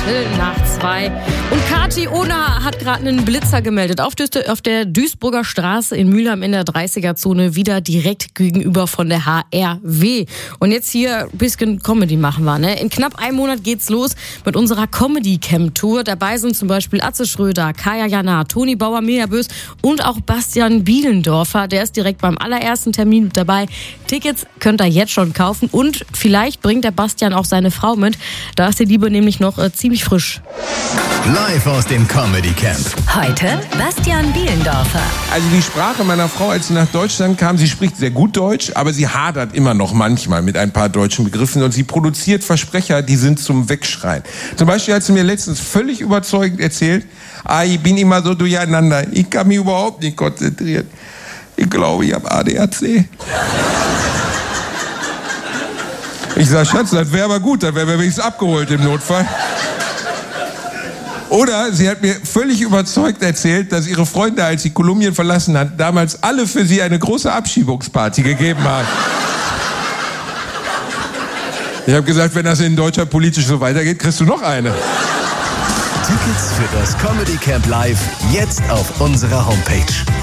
2:15. Und Kati Ona hat gerade einen Blitzer gemeldet. Auf der Duisburger Straße in Mülheim in der 30er-Zone, wieder direkt gegenüber von der HRW. Und jetzt hier ein bisschen Comedy machen wir, ne? In knapp einem Monat geht's los mit unserer Comedy-Camp-Tour. Dabei sind zum Beispiel Atze Schröder, Kaya Jana, Toni Bauer, Mirja Bös und auch Bastian Bielendorfer. Der ist direkt beim allerersten Termin mit dabei. Tickets könnt ihr jetzt schon kaufen und vielleicht bringt der Bastian auch seine Frau mit. Da ist die Liebe nämlich noch ziemlich frisch. Live aus dem Comedy Camp. Heute Bastian Bielendorfer. Also die Sprache meiner Frau, als sie nach Deutschland kam, sie spricht sehr gut Deutsch, aber sie hadert immer noch manchmal mit ein paar deutschen Begriffen und sie produziert Versprecher, die sind zum Wegschreien. Zum Beispiel hat sie mir letztens völlig überzeugend erzählt, ich bin immer so durcheinander, ich kann mich überhaupt nicht konzentrieren. Ich glaube, ich habe ADHC. Ich sag, Schatz, das wäre aber gut, dann wären wir wenigstens abgeholt im Notfall. Oder sie hat mir völlig überzeugt erzählt, dass ihre Freunde, als sie Kolumbien verlassen hat, damals alle für sie eine große Abschiebungsparty gegeben haben. Ich habe gesagt, wenn das in Deutschland politisch so weitergeht, kriegst du noch eine. Tickets für das Comedy Camp Live jetzt auf unserer Homepage.